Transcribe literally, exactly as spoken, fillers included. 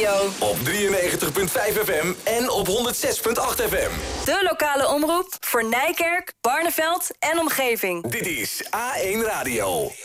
Radio. Op drieënnegentig komma vijf F M en op honderd zes komma acht F M. De lokale omroep voor Nijkerk, Barneveld en omgeving. Dit is A één Radio.